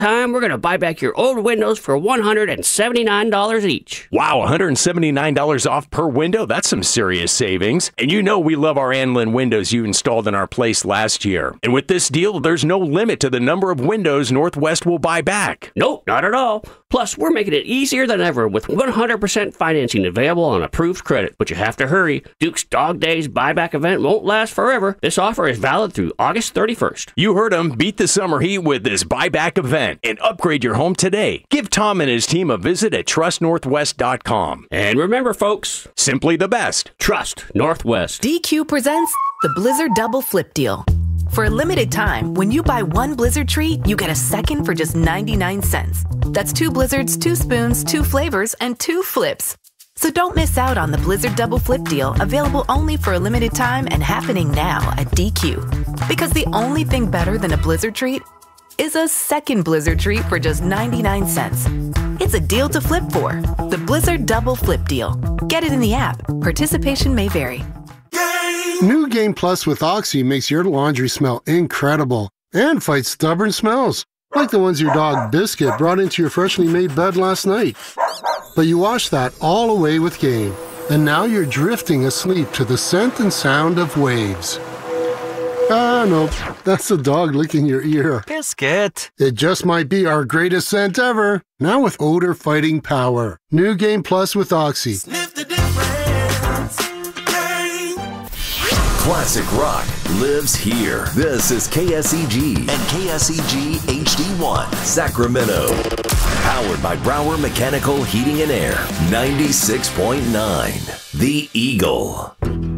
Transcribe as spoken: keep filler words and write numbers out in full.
time, we're going to buy back your old windows for one hundred seventy-nine dollars each. Wow, one hundred seventy-nine dollars off per window? That's some serious savings. And you know we love our Anlin windows you installed in our place last year. And with this deal, there's no limit to the number of windows Northwest will buy back. Nope, not at all. Plus, we're making it easier than ever with one hundred percent financing available on approved credit. But you have to hurry. Duke's Dog Days buyback event won't last forever. This offer is valid through August thirty-first. You heard him. Beat the summer heat with this buyback event and upgrade your home today. Give Tom and his team a visit at trust northwest dot com. And remember, folks, simply the best. Trust Northwest. D Q presents the Blizzard Double Flip Deal. For a limited time, when you buy one Blizzard treat, you get a second for just ninety-nine cents. That's two Blizzards, two spoons, two flavors, and two flips. So don't miss out on the Blizzard Double Flip Deal, available only for a limited time and happening now at D Q. Because the only thing better than a Blizzard treat is a second Blizzard treat for just ninety-nine cents. It's a deal to flip for. The Blizzard Double Flip Deal. Get it in the app. Participation may vary. New Game Plus with Oxy makes your laundry smell incredible and fights stubborn smells, like the ones your dog Biscuit brought into your freshly made bed last night. But you washed that all away with Game, and now you're drifting asleep to the scent and sound of waves. Ah, no, that's the dog licking your ear. Biscuit! It just might be our greatest scent ever, now with odor-fighting power. New Game Plus with Oxy. Sniff the difference. Classic rock lives here. This is K S E G and K S E G H D one, Sacramento. Powered by Brower Mechanical Heating and Air, ninety-six point nine. The Eagle.